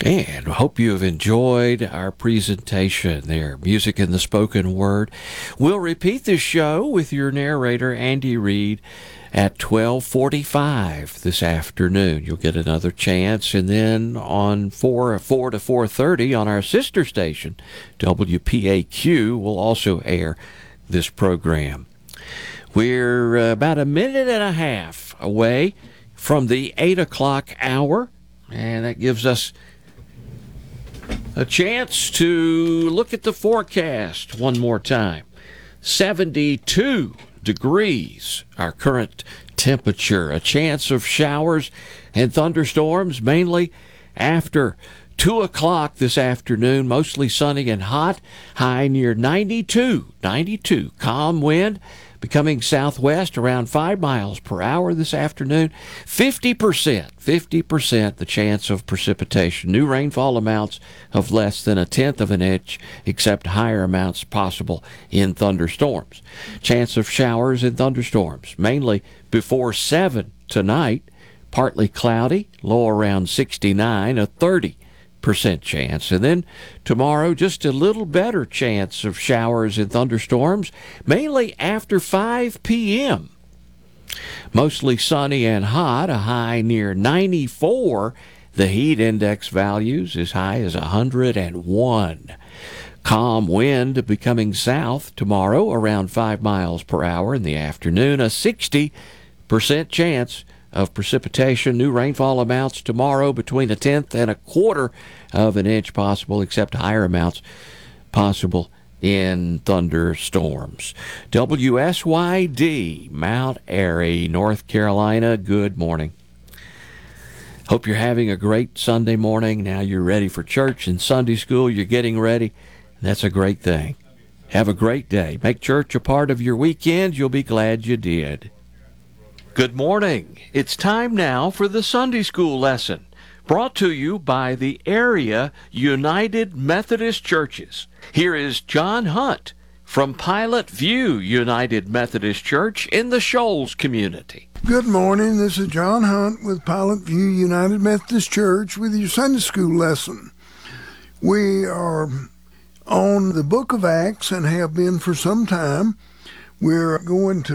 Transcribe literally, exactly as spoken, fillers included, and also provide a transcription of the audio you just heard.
And hope you have enjoyed our presentation there, Music in the Spoken Word. We'll repeat this show with your narrator, Andy Reid, at twelve forty-five this afternoon. You'll get another chance. And then on four, four to four thirty on our sister station, W P A Q, will also air this program. We're about a minute and a half away from the eight o'clock hour, and that gives us a chance to look at the forecast one more time. seventy-two degrees, our current temperature. A chance of showers and thunderstorms, mainly after two o'clock this afternoon. Mostly sunny and hot. High near ninety-two. ninety-two. Calm wind becoming southwest around five miles per hour this afternoon. fifty percent, fifty percent the chance of precipitation. New rainfall amounts of less than a tenth of an inch, except higher amounts possible in thunderstorms. Chance of showers and thunderstorms, mainly before seven tonight. Partly cloudy, low around sixty-nine, a thirty percent chance. And then tomorrow, just a little better chance of showers and thunderstorms, mainly after five p.m. Mostly sunny and hot, a high near ninety-four. The heat index values as high as one hundred one. Calm wind becoming south tomorrow around five miles per hour in the afternoon. A sixty percent chance of precipitation. New rainfall amounts tomorrow between a tenth and a quarter of an inch possible, except higher amounts possible in thunderstorms. W S Y D, Mount Airy, North Carolina. Good morning. Hope you're having a great Sunday morning. Now you're ready for church and Sunday school. You're getting ready. That's a great thing. Have a great day. Make church a part of your weekend. You'll be glad you did. Good morning. It's time now for the Sunday School lesson, brought to you by the Area United Methodist Churches. Here is John Hunt from Pilot View United Methodist Church in the Shoals community. Good morning. This is John Hunt with Pilot View United Methodist Church with your Sunday School lesson. We are on the book of Acts and have been for some time. We're going to